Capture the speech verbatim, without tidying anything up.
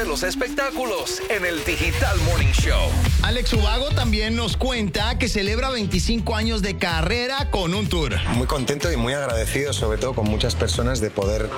de los espectáculos en el Digital Morning Show. Alex Ubago también nos cuenta que celebra veinticinco años de carrera con un tour. Muy contento y muy agradecido, sobre todo con muchas personas, de poder